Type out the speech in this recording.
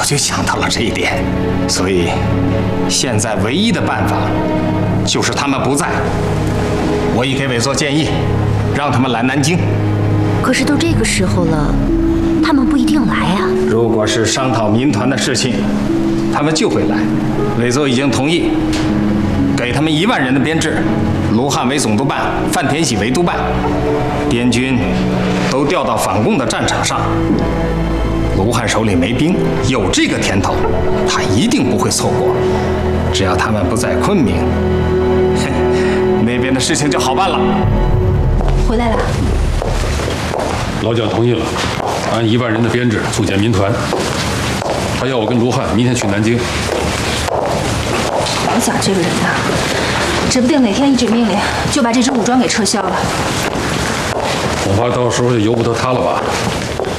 就想到了这一点，所以现在唯一的办法就是他们不在。我已给韦作建议，让他们来南京。 可是都这个时候了，他们不一定来啊。 如果是商讨民团的事情，他们就会来。韦作已经同意给他们1万人的编制，卢汉为总督办，范田喜为督办，边军都调到反共的战场上。卢汉手里没兵，有这个甜头，他一定不会错过。只要他们不在昆明，那边的事情就好办了。 回来了。 老蒋同意了，按1万人的编制组建民团。他要我跟卢汉明天去南京。 老蒋这个人呐，指不定哪天一纸命令就把这支武装给撤销了。 恐怕到时候就由不得他了吧？